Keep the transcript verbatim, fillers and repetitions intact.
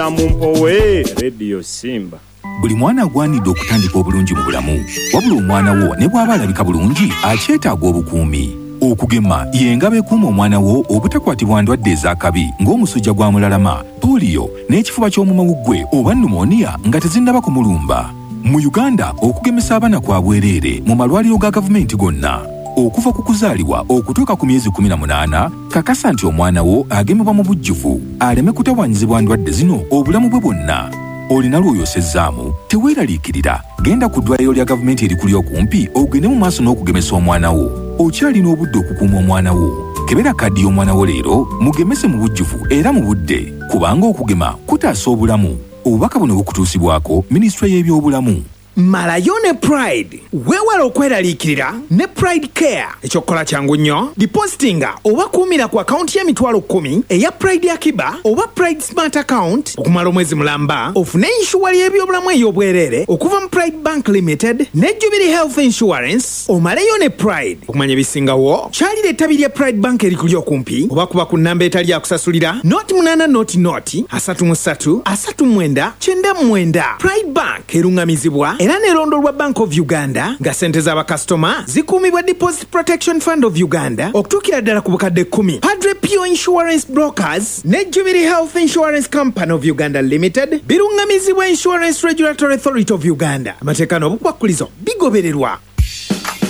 Mumpowe Radio Simba. Buli mwana agwanidde okutandika obulungi mu bulamu. Wabula omwana wo ne bw'aba alabika bulungi akyetaaga obukuumi. Okugema yengabe ekuuma omwana wo obutakwatibwa ndwadde ez'akabi ng'omusujja gwa mulalama, polio n'ekifuba ky'omumawuggwe oba pneumonia nga tezinnaba kumulumba. Mu Uganda okugemesa abaana kwa bwereere mu malwaliro ga gavumenti gonna. Okuva ku kuzaalibwa okutuuka ku myezi kumi na munaana, kakasa nti omwana wo agemebwa mu bujjuvu aleme kutawaanyizibwa ndwadde zino obulamu bwe bwonna. Olina lw'oyosezzaamu teweeraliikirira, genda ku ddwaliro lya gavumenti erikuli okumpi ogende mu maaso n'okugemesa omwana wo. Okyalina obudde okukuuma omwana wo. Kebera kaddi y'omwana wo leero mugemese mu bujjuvu era mu budde, kubanga okugema kutaasa obulamu. Obubaka buno bukutuusibwako Minisitule y'ebyobulamu. Malayo ne Pride weewala okweraliikirira ne Pride Care. Ekyokukola kyangu nnyo, depositinga oba kuumira ku akaunti y'emitwalo kkumi eya Pride Akiba oba Pride Smart Account okumala omwezi mulamba, ofune inshuwa y'ebyobulamu ey'obwereere okuva mu Pride Bank Limited ne Jubilee Health Insurance. Omaleyo ne Pride. Okumanya ebisingawo, kyalira ettabi lya Pride Bank erikuli okumpi oba kuba ku nnamba etali yakusasulira noti munaana noti noti asatu mu ssatu asatu mwenda kyenda mwenda. Pride Bank erungamizibwa era n'erondolwa Bank of Uganda nga ssente z'abakasitoma zikuumibwa Deposit Protection Fund of Uganda okutuukira ddala ku bukadde kkumi. Padre Pure Insurance Brokers ne Jubilee Health Insurance Company of Uganda Limited birungamizibwa Insurance Regulatory Authority of Uganda. Amateeka n'obukwakkulizo bigobererwa.